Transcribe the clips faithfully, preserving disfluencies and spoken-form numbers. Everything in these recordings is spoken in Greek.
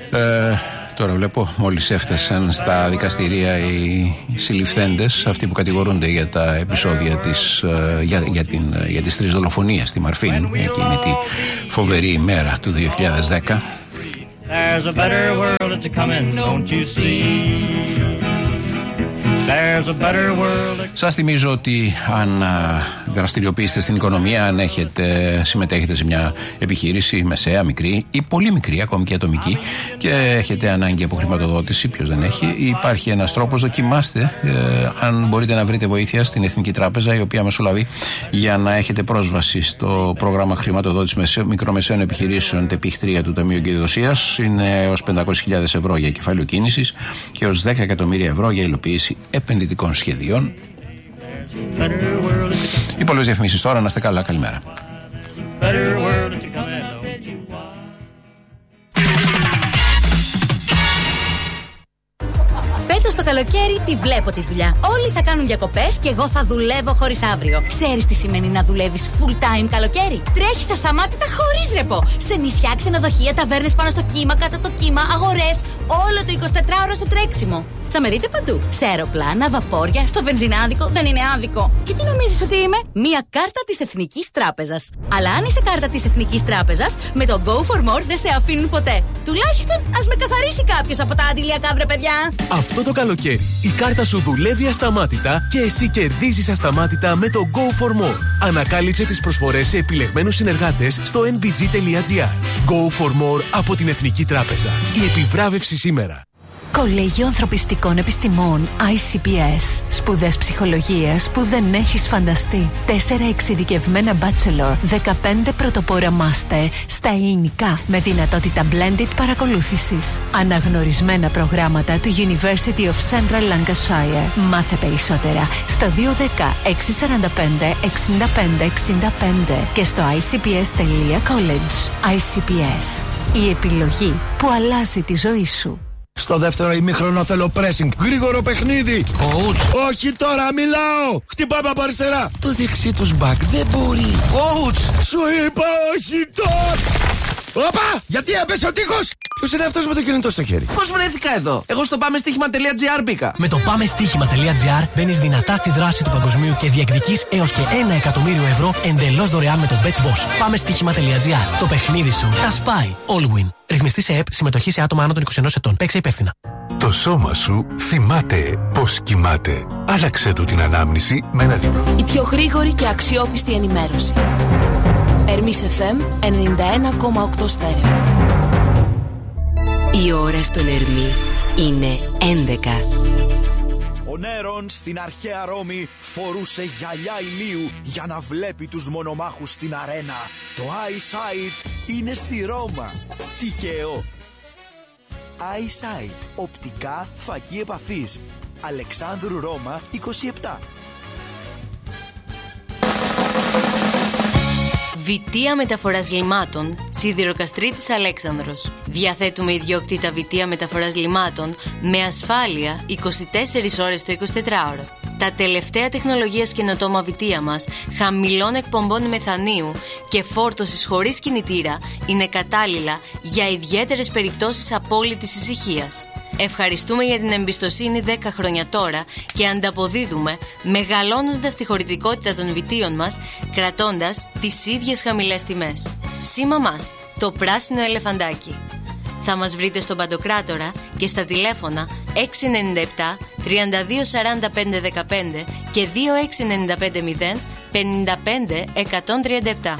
Ε, τώρα βλέπω μόλις έφτασαν στα δικαστηρία οι συλληφθέντες, αυτοί που κατηγορούνται για τα επεισόδια της, για, για, την, για τις τρεις δολοφονίες στη Μαρφίν, εκείνη τη φοβερή ημέρα του δύο χιλιάδες δέκα. There's a better world to come in, don't you see? Σας θυμίζω ότι αν δραστηριοποιήσετε στην οικονομία, αν έχετε, συμμετέχετε σε μια επιχείρηση μεσαία, μικρή ή πολύ μικρή, ακόμη και ατομική, και έχετε ανάγκη από χρηματοδότηση, ποιος δεν έχει, υπάρχει ένας τρόπος, δοκιμάστε ε, αν μπορείτε να βρείτε βοήθεια στην Εθνική Τράπεζα, η οποία μεσολαβεί για να έχετε πρόσβαση στο πρόγραμμα χρηματοδότησης μικρομεσαίων επιχειρήσεων ΤΕΠΙΧ τρία του Ταμείου Εγκυδοσίας. Είναι έως πεντακόσιες χιλιάδες ευρώ για κεφάλαιο κίνησης και έως δέκα εκατομμύρια ευρώ για υλοποίηση επενδυτικών σχεδίων. Οι πολλές διαφημίσεις τώρα, να είστε καλά, καλημέρα. Φέτος το καλοκαίρι τη βλέπω τη δουλειά. Όλοι θα κάνουν διακοπές και εγώ θα δουλεύω χωρίς αύριο. Ξέρεις τι σημαίνει να δουλεύεις full time καλοκαίρι? Τρέχεις ασταμάτητα χωρίς ρεπό. Σε νησιά, ξενοδοχεία, ταβέρνες πάνω στο κύμα, κάτω το κύμα, αγορές. Όλο το εικοσιτετράωρο στο τρέξιμο. Θα με δείτε παντού. Σε αεροπλάνα, βαπόρια, στο βενζινάδικο. Δεν είναι άδικο. Και τι νομίζεις ότι είμαι? Μία κάρτα της Εθνικής Τράπεζας. Αλλά αν είσαι κάρτα της Εθνικής Τράπεζας, με το Go for More δεν σε αφήνουν ποτέ. Τουλάχιστον ας με καθαρίσει κάποιος από τα αντιλιακά, βρε παιδιά. Αυτό το καλοκαίρι η κάρτα σου δουλεύει ασταμάτητα και εσύ κερδίζεις ασταμάτητα με το Go for More. Ανακάλυψε τις προσφορές σε επιλεγμένους συνεργάτες στο εν μπι τζι τελεία τζι άρ. Go for More από την Εθνική Τράπεζα. Η επιβράβευση σήμερα. Κολέγιο Ανθρωπιστικών Επιστημών άι σι πι ες. Σπουδές ψυχολογίας που δεν έχεις φανταστεί. Τέσσερα εξειδικευμένα bachelor, δεκαπέντε πρωτοπόρα master στα ελληνικά με δυνατότητα blended παρακολούθησης. Αναγνωρισμένα προγράμματα του University of Central Lancashire. Μάθε περισσότερα στο δύο ένα μηδέν έξι τέσσερα πέντε εξήντα πέντε εξήντα πέντε και στο άι σι πι ες τελεία college. άι σι πι ες. Η επιλογή που αλλάζει τη ζωή σου. Στο δεύτερο ημίχρονο θέλω pressing. Γρήγορο παιχνίδι. Coach. Όχι τώρα, μιλάω. Χτυπάμε από αριστερά. Το δεξί τους μπακ δεν μπορεί. Coach. Σου είπα όχι τώρα. Όπα! Γιατί έπεσε ο τείχος! Ποιος είναι αυτός με το κινητό στο χέρι? Πώς βρέθηκα εδώ? Εγώ στο πάμε στοίχημα τελεία τζι άρ μπήκα. Με το πάμε στοίχημα τελεία τζι άρ μπαίνεις δυνατά στη δράση του παγκοσμίου και διεκδικείς έως και ένα εκατομμύριο ευρώ εντελώς δωρεάν με το BetBoss. Πάμε στοίχημα τελεία τζι άρ. Το παιχνίδι σου τα σπάει. All win. Ρυθμιστή σε ΕΠ, συμμετοχή σε άτομα άνω των είκοσι ενός ετών. Παίξε υπεύθυνα. Το σώμα σου θυμάται πώς κοιμάται. Άλλαξε του την ανάμνηση με ένα διπλό. Η πιο γρήγορη και αξιόπιστη ενημέρωση. Ερμής εφ εμ ενενήντα ένα κόμμα οκτώ στέρεο. Η ώρα στον Ερμή είναι έντεκα. Ο Νέρον στην αρχαία Ρώμη φορούσε γυαλιά ηλίου για να βλέπει τους μονομάχους στην αρένα. Το Eyesight είναι στη Ρώμα. Τυχαίο. Eyesight. Οπτικά φακή επαφής. Αλεξάνδρου Ρώμα είκοσι επτά. Βιτία Μεταφοράς Λιμάτων, Σιδηροκαστρίτης Αλέξανδρος. Διαθέτουμε ιδιοκτήτα Βιτία Μεταφοράς Λιμάτων με ασφάλεια είκοσι τέσσερις ώρες το εικοσιτετράωρο. Τα τελευταία τεχνολογίας καινοτόμα βιτία μας, χαμηλών εκπομπών μεθανίου και φόρτωσης χωρίς κινητήρα, είναι κατάλληλα για ιδιαίτερες περιπτώσεις απόλυτης ησυχίας. Ευχαριστούμε για την εμπιστοσύνη δέκα χρόνια τώρα και ανταποδίδουμε μεγαλώνοντας τη χωρητικότητα των βιτίων μας, κρατώντας τις ίδιες χαμηλές τιμές. Σήμα μας, το πράσινο ελεφαντάκι. Θα μας βρείτε στον Παντοκράτορα και στα τηλέφωνα έξι εννιά επτά τριάντα δύο σαράντα πέντε δεκαπέντε και δύο έξι εννιά πέντε μηδέν πενήντα πέντε εκατόν τριάντα επτά.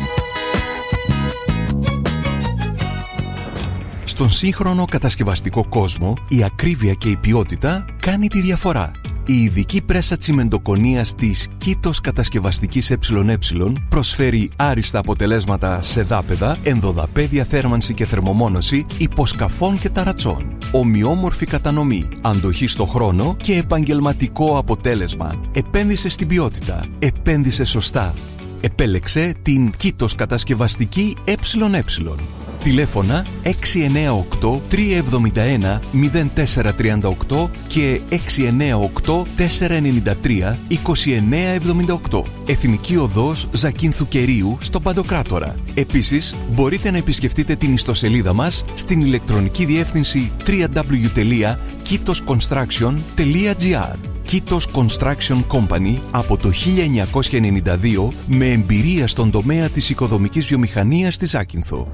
Στον σύγχρονο κατασκευαστικό κόσμο, η ακρίβεια και η ποιότητα κάνει τη διαφορά. Η ειδική πρέσα τσιμεντοκονίας της Κήτος Κατασκευαστικής ΕΕ προσφέρει άριστα αποτελέσματα σε δάπεδα, ενδοδαπέδια θέρμανση και θερμομόνωση, υποσκαφών και ταρατσών. Ομοιόμορφη κατανομή, αντοχή στο χρόνο και επαγγελματικό αποτέλεσμα. Επένδυσε στην ποιότητα. Επένδυσε σωστά. Επέλεξε την Κήτος Κατασκευαστική ΕΕ. Τηλέφωνα έξι εννιά οκτώ τρία εβδομήντα ένα μηδέν τέσσερα τριάντα οκτώ και έξι εννιά οκτώ τέσσερα εννιά τρία είκοσι εννέα εβδομήντα οκτώ. Εθνική Οδός Ζακίνθου Κερίου στο Παντοκράτορα. Επίσης, μπορείτε να επισκεφτείτε την ιστοσελίδα μας στην ηλεκτρονική διεύθυνση double-u double-u double-u τελεία kitos construction τελεία gr. Kitos Construction Company από το χίλια εννιακόσια ενενήντα δύο με εμπειρία στον τομέα της οικοδομικής βιομηχανίας στη Ζάκυνθο.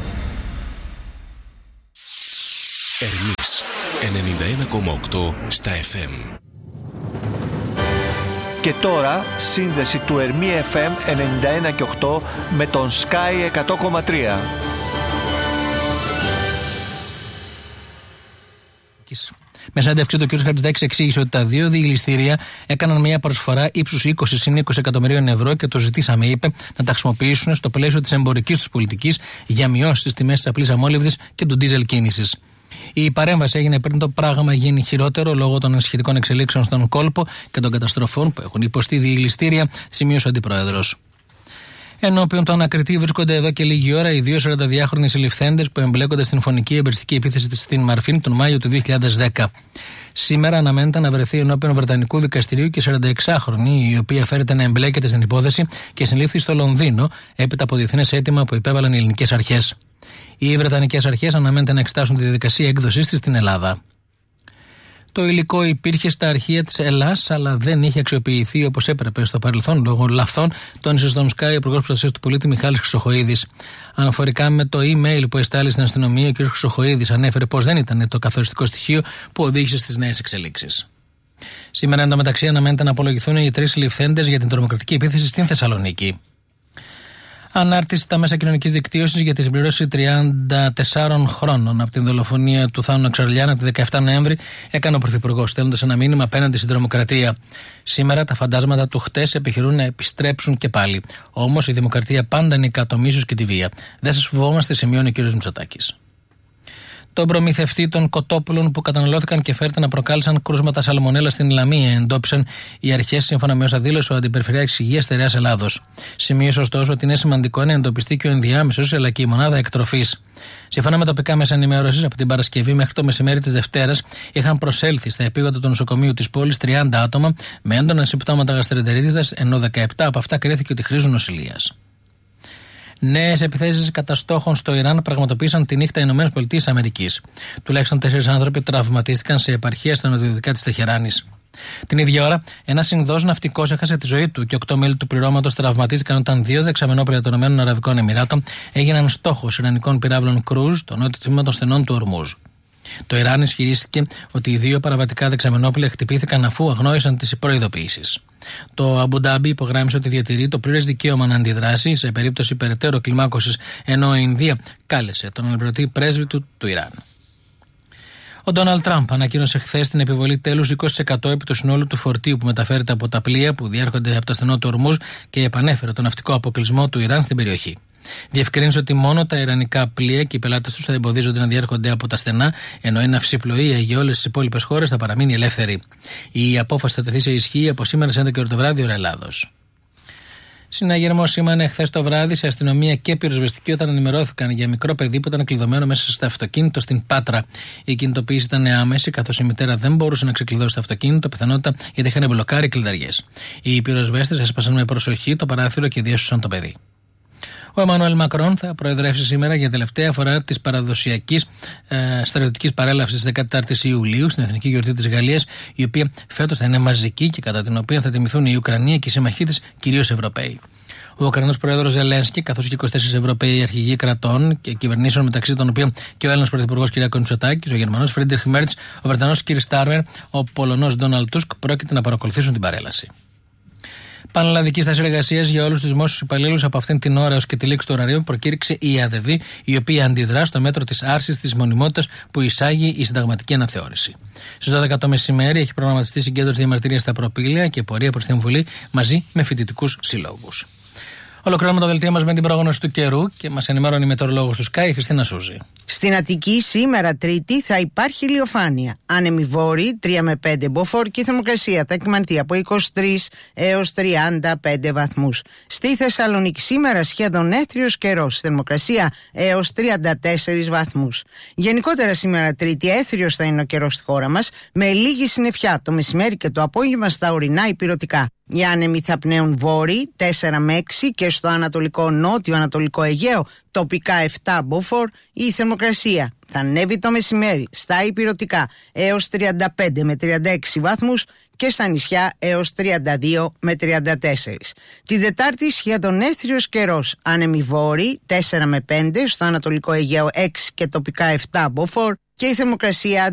Ερμής ενενήντα ένα κόμμα οκτώ στα εφ εμ. Και τώρα σύνδεση του Ερμή εφ εμ ενενήντα ένα και οκτώ με τον Sky εκατό κόμμα τρία. Με συνέντευξη του κ. Χατζηδάκης εξήγησε ότι τα δύο διελιστήρια έκαναν μια προσφορά ύψους είκοσι συν είκοσι εκατομμυρίων ευρώ και το ζητήσαμε, είπε, να τα χρησιμοποιήσουν στο πλαίσιο της εμπορικής τους πολιτικής για μειώσεις στις τιμές της απλής αμόλυβδης και του ντίζελ κίνησης. Η παρέμβαση έγινε πριν το πράγμα γίνει χειρότερο λόγω των σχετικών εξελίξεων στον κόλπο και των καταστροφών που έχουν υποστεί διελιστήρια, σημείωσε ο Αντιπρόεδρος. Ενώπιον του ανακριτή βρίσκονται εδώ και λίγη ώρα οι δύο σαρανταδυάχρονοι συλληφθέντες που εμπλέκονται στην φωνική εμπεριστική επίθεση στην Μαρφίν τον Μάιο του δύο χιλιάδες δέκα. Σήμερα αναμένεται να βρεθεί ενώπιον Βρετανικού Δικαστηρίου και σαρανταεξάχρονη, η οποία φέρεται να εμπλέκεται στην υπόθεση και συνλήφθη στο Λονδίνο έπειτα από διεθνές αίτημα που υπέβαλαν οι ελληνικές αρχές. Οι βρετανικές αρχές αναμένεται να εξετάσουν τη διαδικασία έκδοσής της στην Ελλάδα. Το υλικό υπήρχε στα αρχεία της Ελλάς, αλλά δεν είχε αξιοποιηθεί όπως έπρεπε στο παρελθόν λόγω λαθών, τόνισε στον Sky ο Υπουργός Προστασίας του Πολίτη Μιχάλης Χρυσοχοΐδης. Αναφορικά με το email που εστάλει στην αστυνομία, ο κ. Χρυσοχοΐδης ανέφερε πως δεν ήταν το καθοριστικό στοιχείο που οδήγησε στις νέες εξελίξεις. Σήμερα, εντωμεταξύ, αναμένεται να απολογηθούν οι τρεις συλληφθέντες για την τρομοκρατική επίθεση στην Θεσσαλονίκη. Ανάρτηση στα μέσα κοινωνικής δικτύωσης για τη συμπληρώση τριάντα τεσσάρων χρόνων από την δολοφονία του Θάνου Εξαρλιάνα τη δεκαεφτά Νοέμβρη, έκανε ο Πρωθυπουργός, στέλνοντας ένα μήνυμα απέναντι στην τρομοκρατία. Σήμερα τα φαντάσματα του χτες επιχειρούν να επιστρέψουν και πάλι. Όμως η δημοκρατία πάντα νικά το μίσος και τη βία. Δεν σας φοβόμαστε, σημειώνει ο κ. Μητσοτάκης. Τον προμηθευτή των κοτόπουλων που καταναλώθηκαν και φέρεται να προκάλεσαν κρούσματα σαλμονέλα στην Λαμία εντόπισαν οι αρχές, σύμφωνα με όσα δήλωσε ο Αντιπεριφερειάρχης Υγείας Στερεάς Ελλάδος. Σημείωσε ωστόσο ότι είναι σημαντικό να εντοπιστεί και ο ενδιάμεσος αλλά και η μονάδα εκτροφής. Σύμφωνα με τοπικά μέσα ενημέρωσης, από την Παρασκευή μέχρι το μεσημέρι της Δευτέρας είχαν προσέλθει στα επίγοντα του νοσοκομείου της πόλης τριάντα άτομα με έντονα συμπτώματα γαστρεντερίτιδας, ενώ δεκαεπτά από αυτά κρίθηκε ότι χρήζουν νοσηλείας. Νέες επιθέσεις κατά στόχων στο Ιράν πραγματοποίησαν τη νύχτα οι ΗΠΑ. Τουλάχιστον τέσσερις άνθρωποι τραυματίστηκαν σε επαρχία στα νοτιοδυτικά της Τεχεράνης. Την ίδια ώρα, ένας Ινδός ναυτικός έχασε τη ζωή του και οκτώ μέλη του πληρώματος τραυματίστηκαν όταν δύο δεξαμενόπλια των ΗΠΑ έγιναν στόχος ιρανικών πυράβλων Κρούζ στο νότιο τμήμα των στενών του Ορμούζ. Το Ιράν ισχυρίστηκε ότι οι δύο παραβατικά δεξαμενόπλια χτυπήθηκαν αφού αγνόησαν τις προειδοποιήσεις. Το Αμπουντάμπι υπογράμμισε ότι διατηρεί το πλήρες δικαίωμα να αντιδράσει σε περίπτωση περαιτέρω κλιμάκωσης, ενώ η Ινδία κάλεσε τον αναπληρωτή πρέσβη του, του Ιράν. Ο Ντόναλντ Τραμπ ανακοίνωσε χθες την επιβολή τέλους είκοσι τοις εκατό επί του συνόλου του φορτίου που μεταφέρεται από τα πλοία που διέρχονται από τα στενό του Ορμούζ και επανέφερε τον ναυτικό αποκλεισμό του Ιράν στην περιοχή. Διευκρίνησε ότι μόνο τα ιρανικά πλοία και οι πελάτες τους θα εμποδίζονται να διέρχονται από τα στενά, ενώ η ναυσιπλοεία για όλες τις υπόλοιπες χώρες θα παραμείνει ελεύθερη. Η απόφαση θα τεθεί σε ισχύ από σήμερα σε έντεκα ώρα το βράδυ, ώρα Ελλάδος. Συναγερμό σήμανε χθες το βράδυ σε αστυνομία και πυροσβεστική όταν ενημερώθηκαν για μικρό παιδί που ήταν κλειδωμένο μέσα στο αυτοκίνητο στην Πάτρα. Η κινητοποίηση ήταν άμεση, καθώς η μητέρα δεν μπορούσε να ξεκλειδώσει το αυτοκίνητο, πιθανότητα γιατί είχαν μπλοκάρει κλειδαριές. Οι πυροσβέστες έσπασαν με προσοχή το παράθυρο και διέσωσαν το παιδί. Ο Εμμανουέλ Μακρόν θα προεδρεύσει σήμερα για τελευταία φορά της παραδοσιακής ε, στρατιωτικής παρέλευσης της δεκατετάρτης Ιουλίου στην Εθνική Γιορτή της Γαλλίας, η οποία φέτος θα είναι μαζική και κατά την οποία θα τιμηθούν η Ουκρανία και οι συμμαχοί της, κυρίως Ευρωπαίοι. Ο Ουκρανός πρόεδρος Ζελένσκι, καθώς και είκοσι τέσσερις Ευρωπαίοι αρχηγοί κρατών και κυβερνήσεων, μεταξύ των οποίων και ο Έλληνας πρωθυπουργός κ. Μητσοτάκης, ο Γερμανός Φρίντριχ Μέρτς, ο Βρετανός κ. Στάρμερ, ο Πολωνός Ντόναλντ Τούσκ, πρόκειται να παρακολουθήσουν την παρέλαση. Πανελλαδική στάση εργασίας για όλους τους δημόσιους υπαλλήλους από αυτήν την ώρα έως και τη λήξη του ωραρίου προκήρυξε η ΑΔΔ, η οποία αντιδρά στο μέτρο της άρσης της μονιμότητας που εισάγει η συνταγματική αναθεώρηση. Στις δώδεκα το μεσημέρι έχει προγραμματιστεί συγκέντρωση διαμαρτυρίας στα Προπήλαια και πορεία προς την Βουλή μαζί με φοιτητικούς συλλόγους. Ολοκληρώνουμε το δελτίο μας με την πρόγνωση του καιρού και μας ενημερώνει η μετεωρολόγος του Sky, η Χριστίνα Σούζη. Στην Αττική σήμερα Τρίτη θα υπάρχει ηλιοφάνεια. Άνεμη βόρειοι τρία με πέντε μποφόρ και η θερμοκρασία θα εκμανθεί από είκοσι τρεις έως τριάντα πέντε βαθμούς. Στη Θεσσαλονίκη σήμερα σχεδόν έθριος καιρός, θερμοκρασία έως τριάντα τέσσερις βαθμούς. Γενικότερα σήμερα Τρίτη έθριος θα είναι ο καιρός στη χώρα μας, με λίγη συννεφιά το μεσημέρι και το απόγευμα στα ορεινά υπηρετικά. Οι άνεμοι θα πνέουν βόρειοι τέσσερα με έξι και στο ανατολικό νότιο ανατολικό Αιγαίο τοπικά επτά μποφόρ. Η θερμοκρασία θα ανέβει το μεσημέρι στα υπηρετικά έως τριάντα πέντε με τριάντα έξι βαθμούς και στα νησιά έως τριάντα δύο με τριάντα τέσσερα. Τη Δετάρτη σχεδόν έθριος καιρός, άνεμοι βόρειοι τέσσερα με πέντε, στο ανατολικό Αιγαίο έξι και τοπικά επτά μποφόρ και η θερμοκρασία